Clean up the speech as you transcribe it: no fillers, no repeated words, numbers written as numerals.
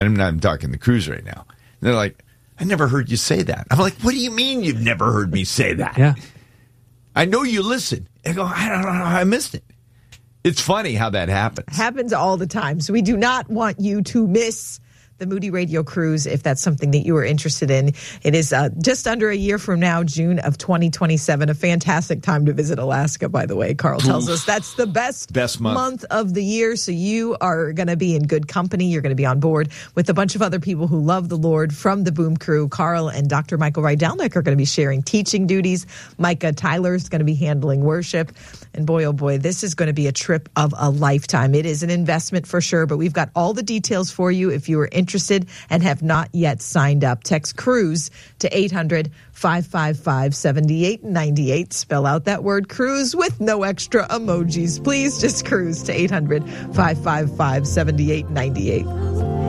I'm talking the cruise right now. And they're like, I never heard you say that. I'm like, what do you mean you've never heard me say that? Yeah. I know you listen. I go, I don't know how I missed it. It's funny how that happens. Happens all the time. So we do not want you to miss the Moody Radio Cruise, if that's something that you are interested in. It is just under a year from now, June of 2027. A fantastic time to visit Alaska, by the way. Carl tells us that's the best month of the year. So you are going to be in good company. You're going to be on board with a bunch of other people who love the Lord from the Boom Crew. Carl and Dr. Michael Rydelnik are going to be sharing teaching duties. Micah Tyler is going to be handling worship. And boy, oh boy, this is going to be a trip of a lifetime. It is an investment for sure, but we've got all the details for you if you are interested and have not yet signed up. Text cruise to 800-555-7898. Spell out that word cruise with no extra emojis. Please just cruise to 800-555-7898.